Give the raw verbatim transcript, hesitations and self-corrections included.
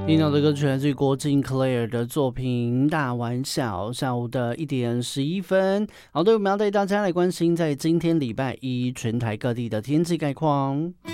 听到的歌曲来自于郭靖 Claire 的作品《大玩笑》，下午的一点十一分。好的，我们要带大家来关心在今天礼拜一全台各地的天气概况。